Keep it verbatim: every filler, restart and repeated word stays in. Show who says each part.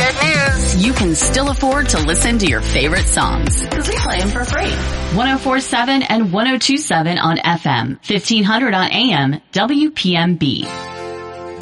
Speaker 1: bad news.
Speaker 2: You can still afford to listen to your favorite songs because we play them for free. one oh four point seven and one oh two point seven on F M, fifteen hundred on A M, W P M B.